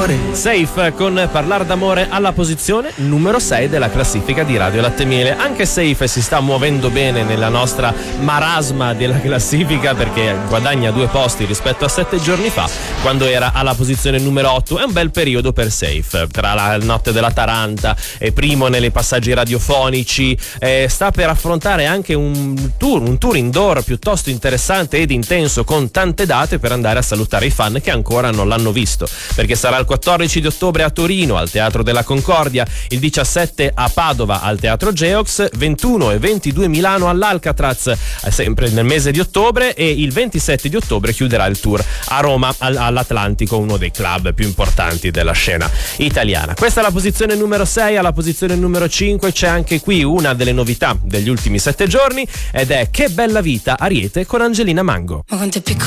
d'amore. Safe con Parlar d'amore alla posizione numero 6 della classifica di Radio Latte Miele. Anche Safe si sta muovendo bene nella nostra marasma della classifica, perché guadagna 2 posti rispetto a 7 giorni fa, quando era alla posizione numero 8. È un bel periodo per Safe, tra la notte della Taranta e primo nelle passaggi radiofonici. Sta per affrontare anche un tour indoor piuttosto interessante ed intenso, con tante date per andare a salutare i fan che ancora non l'hanno visto, perché sarà il 14 di ottobre a Torino al Teatro della Concordia, il 17 a Padova al Teatro Geox, 21 e 22 Milano all'Alcatraz sempre nel mese di ottobre, e il 27 di ottobre chiuderà il tour a Roma all'Atlantico, uno dei club più importanti della scena italiana. Questa è la posizione numero 6. Alla posizione numero 5 c'è anche qui una delle novità degli ultimi 7 giorni, ed è Che bella vita, Ariete con Angelina Mango. Ma quanto è piccola